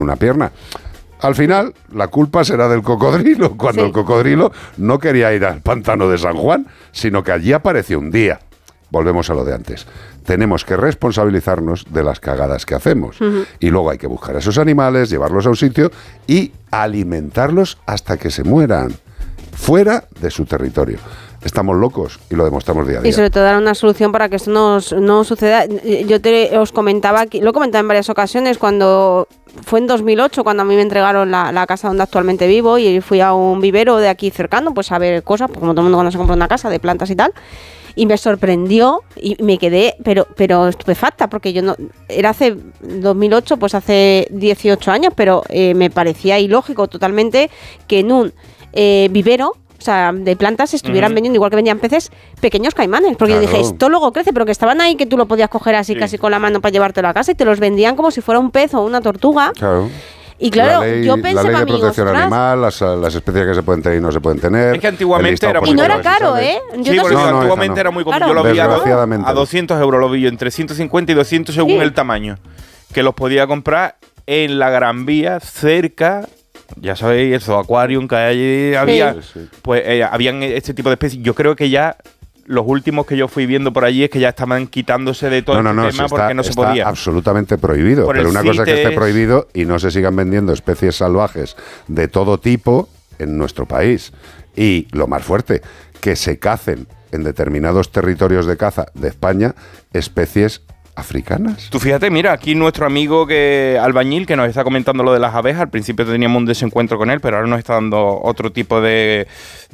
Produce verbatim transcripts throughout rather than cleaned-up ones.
una pierna. Al final, la culpa será del cocodrilo, cuando sí. el cocodrilo no quería ir al pantano de San Juan, sino que allí apareció un día. Volvemos a lo de antes. Tenemos que responsabilizarnos de las cagadas que hacemos. Uh-huh. Y luego hay que buscar a esos animales, llevarlos a un sitio y alimentarlos hasta que se mueran, fuera de su territorio. Estamos locos y lo demostramos día a día. Y sobre todo dar una solución para que esto no, no suceda. Yo te, os comentaba, aquí, lo he comentado en varias ocasiones, cuando fue en dos mil ocho, cuando a mí me entregaron la, la casa donde actualmente vivo, y fui a un vivero de aquí cercano, pues a ver cosas, pues como todo el mundo cuando se compra una casa, de plantas y tal, y me sorprendió y me quedé, pero, pero estupefacta, porque yo no, era hace dos mil ocho, pues hace dieciocho años, pero eh, me parecía ilógico totalmente que en un eh, vivero, o sea, de plantas estuvieran uh-huh. vendiendo, igual que vendían peces, pequeños caimanes. Porque claro. yo dije, esto luego crece, pero que estaban ahí, que tú lo podías coger así sí. casi con la mano para llevártelo a casa, y te los vendían como si fuera un pez o una tortuga. Claro. Y claro, ley, yo pensé, la ley de amigos, protección ostras, animal, las, las especies que se pueden tener y no se pueden tener. Es que antiguamente era muy Y no era caro, ¿eh? Yo sí, bueno, no, no, antiguamente no. era muy común. Claro. Yo lo vi a, a doscientos euros, lo vi yo, entre ciento cincuenta y doscientos según sí. el tamaño. Que los podía comprar en la Gran Vía, cerca... Ya sabéis, el Zooaquarium que allí había, sí, sí. pues eh, habían este tipo de especies. Yo creo que ya los últimos que yo fui viendo por allí es que ya estaban quitándose de todo no, no, el tema no, porque está, no se está podía. Absolutamente prohibido. Por pero una cosa es que esté prohibido y no se sigan vendiendo especies salvajes de todo tipo en nuestro país. Y lo más fuerte, que se cacen en determinados territorios de caza de España especies africanas. Tú fíjate, mira, aquí nuestro amigo que albañil que nos está comentando lo de las abejas. Al principio teníamos un desencuentro con él, pero ahora nos está dando otro tipo de,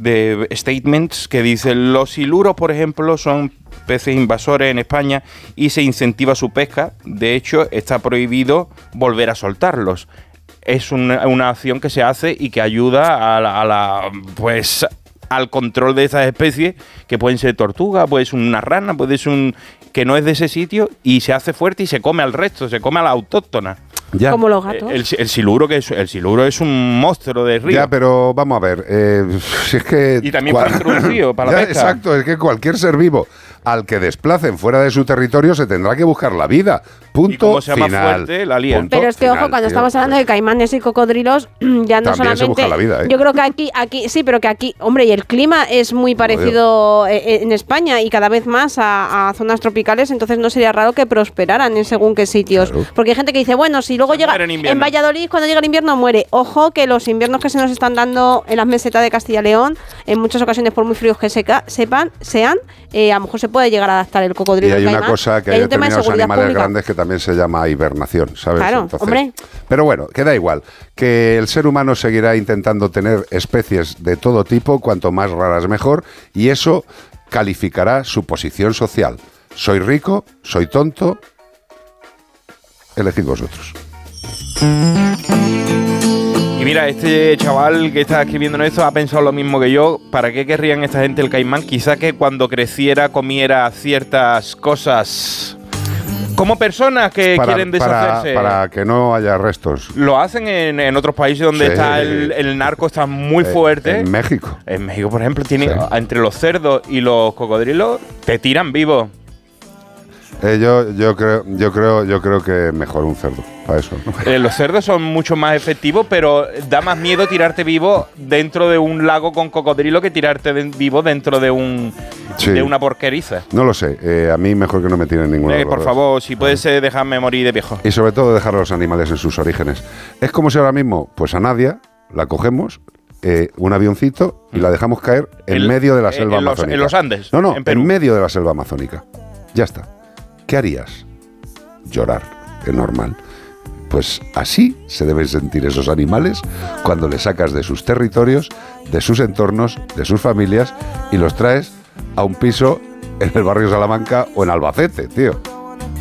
de statements que dicen: los siluros, por ejemplo, son peces invasores en España y se incentiva su pesca. De hecho, está prohibido volver a soltarlos. Es una, una acción que se hace y que ayuda a la, a la pues al control de esas especies, que pueden ser tortugas, puede ser una rana, puede ser un... que no es de ese sitio, y se hace fuerte y se come al resto, se come a la autóctona. Ya. Como los gatos. El, el, siluro, que es, el siluro es un monstruo de río. Ya, pero vamos a ver, eh, si es que... Y también para introducido, para la ya, pesca. Exacto, es que cualquier ser vivo al que desplacen fuera de su territorio se tendrá que buscar la vida. Punto y como sea final. Más fuerte, la lían. Pero es que, final, ojo, cuando tío, estamos hablando pues. de caimanes y cocodrilos, ya no También solamente... se busca la vida, ¿eh? Yo creo que aquí, aquí, sí, pero que aquí, hombre, y el clima es muy parecido eh, en España y cada vez más a, a zonas tropicales, entonces no sería raro que prosperaran en según qué sitios. Claro. Porque hay gente que dice, bueno, si luego se llega en, en Valladolid, cuando llega el invierno muere. Ojo que los inviernos que se nos están dando en las mesetas de Castilla y León, en muchas ocasiones, por muy fríos que seca, sepan, sean, eh, a lo mejor se puede llegar a adaptar el cocodrilo. Y hay una caimán, cosa que hay, hay determinados animales pública. grandes que también se llama hibernación, ¿sabes? Claro, Entonces, hombre. Pero bueno, que da igual, que el ser humano seguirá intentando tener especies de todo tipo, cuanto más raras mejor, y eso calificará su posición social. Soy rico, soy tonto, elegid vosotros. Y mira, este chaval que está escribiendo esto ha pensado lo mismo que yo. ¿Para qué querrían esta gente el caimán? Quizá que cuando creciera comiera ciertas cosas como personas que para, quieren deshacerse. Para, para que no haya restos. Lo hacen en, en otros países donde sí. está el, el narco está muy eh, fuerte. En México. En México, por ejemplo, tiene, sí. entre los cerdos y los cocodrilos te tiran vivo. Eh, yo, yo creo, yo creo, yo creo que mejor un cerdo para eso. Eh, los cerdos son mucho más efectivos, pero da más miedo tirarte vivo dentro de un lago con cocodrilo que tirarte de, vivo dentro de un sí. de una porqueriza. No lo sé. Eh, a mí mejor que no me tiren ninguna. Eh, por favor, si puedes eh, dejarme morir de viejo. Y sobre todo dejar a los animales en sus orígenes. Es como si ahora mismo, pues a Nadia la cogemos. Eh, un avioncito y la dejamos caer en el, medio de la selva en los, amazónica. En los Andes. No, no, en, Perú. en medio de la selva amazónica. Ya está. ¿Qué harías? Llorar, es normal. Pues así se deben sentir esos animales cuando les sacas de sus territorios, de sus entornos, de sus familias y los traes a un piso en el barrio Salamanca o en Albacete, tío.